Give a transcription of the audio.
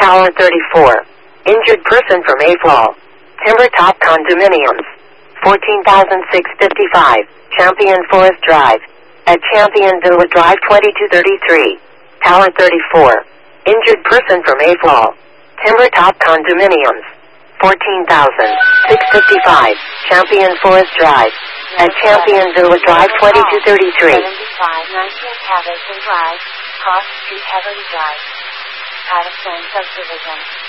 Tower 34. Injured person from Mayfall. Timber Top Condominiums. 14,655. Champion Forest Drive. At Champion Villa Drive 2233. Tower 34. Injured person from Mayfall. Timber Top Condominiums. 14,655. Champion Forest Drive. At Champion Villa Drive 2233. 75 19 Patterson Drive, Cross Street, Heatherly Drive. Patterson Subdivision.